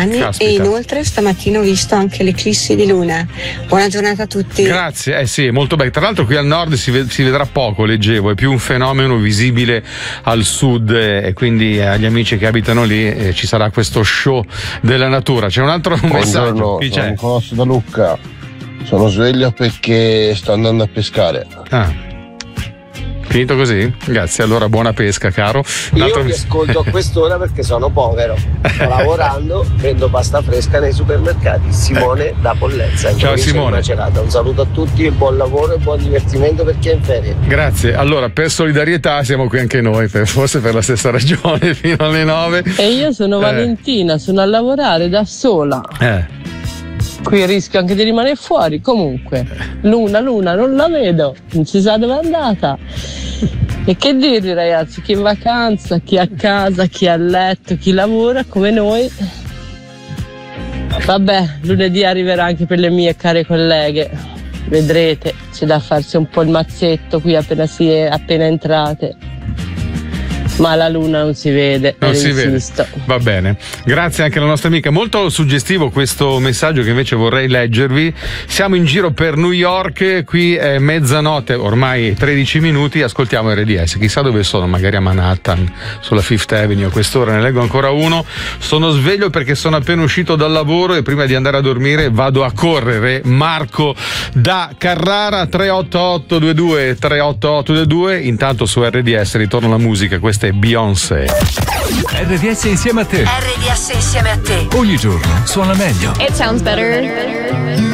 domani. Caspita. E inoltre stamattina ho visto anche l'eclissi di luna. Buona giornata a tutti. Grazie, sì, molto bello. Tra l'altro qui al nord si vedrà poco, leggevo, è più un fenomeno visibile al sud, e quindi agli amici che abitano lì ci sarà questo show della natura. C'è un altro messaggio. Chi Sono c'è? Nicolò da Lucca. Sono sveglio perché sto andando a pescare. Finito così? Grazie, allora buona pesca, caro. Io vi ascolto a quest'ora perché sono povero. Sto lavorando, vendo pasta fresca nei supermercati. Simone da Pollezza. Ciao Simone. Macerata. Un saluto a tutti, buon lavoro e buon divertimento per chi è in ferie. Grazie. Allora, per solidarietà siamo qui anche noi, forse per la stessa ragione, fino alle 9. E io sono Valentina, sono a lavorare da sola. Qui rischio anche di rimanere fuori. Comunque, Luna, non la vedo, non si sa dove è andata. E che dirvi, ragazzi, chi è in vacanza, chi è a casa, chi è a letto, chi lavora come noi. Vabbè, lunedì arriverà anche per le mie care colleghe. Vedrete, c'è da farsi un po' il mazzetto qui appena entrate. Ma la luna non si vede, non si insisto. vede. Va bene, grazie anche alla nostra amica. Molto suggestivo questo messaggio che invece vorrei leggervi. Siamo in giro per New York, qui è mezzanotte, ormai 13 minuti, ascoltiamo RDS, chissà dove sono, magari a Manhattan, sulla Fifth Avenue, a quest'ora ne leggo ancora uno. Sono sveglio perché sono appena uscito dal lavoro e prima di andare a dormire vado a correre. Marco da Carrara, 38822. Intanto su RDS ritorna la musica, questa è Beyoncé. RDS insieme a te. RDS insieme a te. Ogni giorno suona meglio. It sounds better.